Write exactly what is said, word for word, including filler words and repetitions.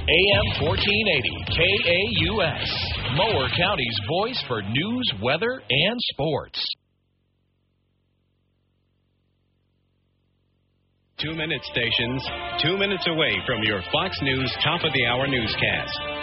A M fourteen eighty K A U S, Mower County's voice for news, weather, and sports. Two-minute stations, two minutes away from your Fox News top-of-the-hour newscast.